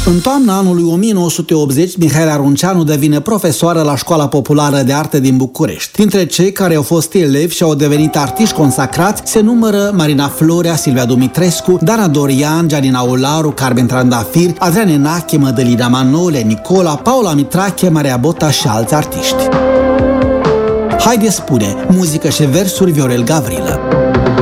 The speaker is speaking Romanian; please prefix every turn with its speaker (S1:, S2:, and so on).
S1: În toamna anului 1980, Mihaela Runceanu devine profesoară la Școala Populară de Arte din București. Dintre cei care au fost elevi și au devenit artiști consacrați se numără Marina Florea, Silvia Dumitrescu, Dana Dorian, Gianina Olaru, Carmen Trandafir, Adrian Enache, Mădălina Manole, Nicola, Paula Mitrache, Maria Bota și alți artiști. Haide spune, muzică și versuri Viorel Gavrilă.